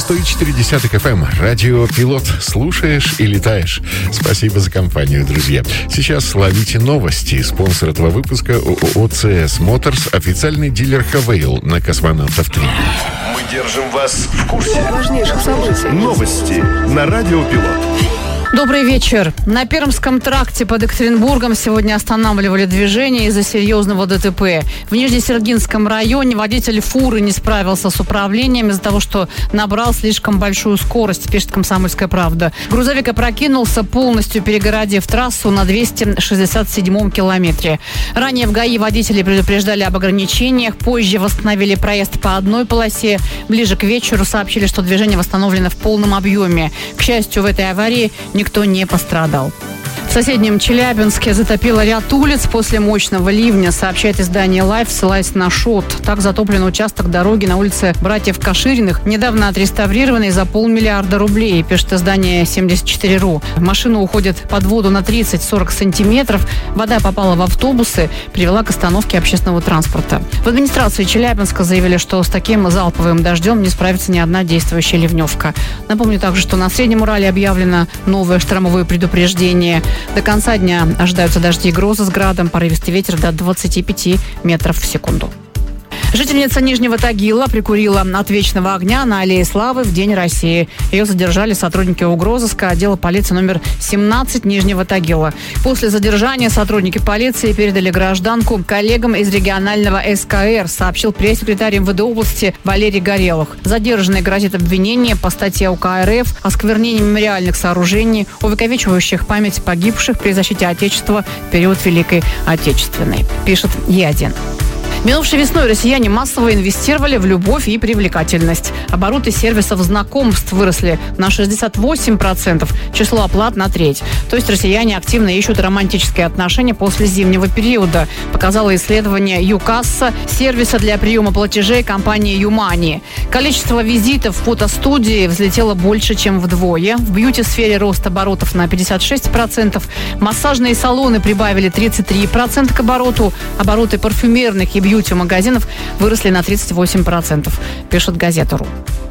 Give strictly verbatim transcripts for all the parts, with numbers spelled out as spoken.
сто четыре эф эм. Радио Пилот. Слушаешь и летаешь. Спасибо за компанию, друзья. Сейчас ловите новости. Спонсор этого выпуска ООО «си эс Моторс», официальный дилер Хавейл на Космонавтов три. Мы держим вас в курсе важнейших событий. Новости на Радио Пилот. Добрый вечер. На Пермском тракте под Екатеринбургом сегодня останавливали движение из-за серьезного ДТП. В Нижнесергинском районе водитель фуры не справился с управлением из-за того, что набрал слишком большую скорость, пишет «Комсомольская правда». Грузовик опрокинулся, полностью перегородив трассу на двести шестьдесят седьмом километре. Ранее в ГАИ водители предупреждали об ограничениях, позже восстановили проезд по одной полосе. Ближе к вечеру сообщили, что движение восстановлено в полном объеме. К счастью, в этой аварии никто не пострадал. В соседнем Челябинске затопило ряд улиц после мощного ливня, сообщает издание «Лайф», ссылаясь на ШОТ. Так затоплен участок дороги на улице Братьев Кашириных, недавно отреставрированный за полмиллиарда рублей, пишет издание семьдесят четыре точка ру. Машина уходит под воду на тридцать-сорок сантиметров. Вода попала в автобусы, привела к остановке общественного транспорта. В администрации Челябинска заявили, что с таким залповым дождем не справится ни одна действующая ливневка. Напомню также, что на Среднем Урале объявлено новое штормовое предупреждение. До конца дня ожидаются дожди и грозы с градом, порывистый ветер до двадцати пяти метров в секунду. Жительница Нижнего Тагила прикурила от вечного огня на Аллее Славы в День России. Ее задержали сотрудники угрозыска отдела полиции номер семнадцать Нижнего Тагила. После задержания сотрудники полиции передали гражданку коллегам из регионального эс ка эр, сообщил пресс-секретарь эм вэ дэ области Валерий Горелых. Задержанной грозит обвинение по статье УК эр эф «Осквернение мемориальных сооружений, увековечивающих память погибших при защите Отечества в период Великой Отечественной», пишет е один. Минувшей весной россияне массово инвестировали в любовь и привлекательность. Обороты сервисов знакомств выросли на шестьдесят восемь процентов, число оплат на треть. То есть россияне активно ищут романтические отношения после зимнего периода, показало исследование ЮКасса, сервиса для приема платежей компании Юмани. Количество визитов в фотостудии взлетело больше, чем вдвое. В бьюти-сфере рост оборотов на пятьдесят шесть процентов. Массажные салоны прибавили тридцать три процента к обороту. Обороты парфюмерных и бьюти бьюти-магазинов выросли на тридцать восемь процентов, пишет Газета.ру.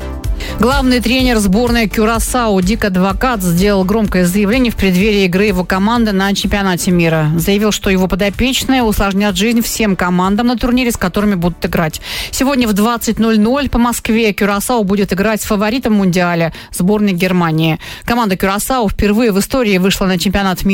Главный тренер сборной Кюрасао Дик Адвокат сделал громкое заявление в преддверии игры его команды на чемпионате мира. Заявил, что его подопечные усложнят жизнь всем командам на турнире, с которыми будут играть. Сегодня в двадцать ноль ноль по Москве Кюрасао будет играть с фаворитом Мундиаля, сборной Германии. Команда Кюрасао впервые в истории вышла на чемпионат мира